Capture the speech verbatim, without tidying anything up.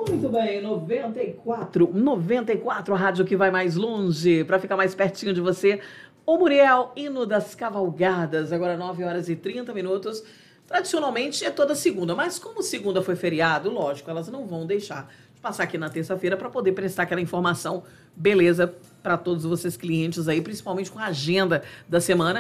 Muito bem, noventa e quatro, noventa e quatro, a rádio que vai mais longe, para ficar mais pertinho de você. O Muriel, hino das cavalgadas, agora nove horas e trinta minutos. Tradicionalmente é toda segunda, mas como segunda foi feriado, lógico, elas não vão deixar de passar aqui na terça-feira para poder prestar aquela informação, beleza, para todos vocês clientes aí, principalmente com a agenda da semana.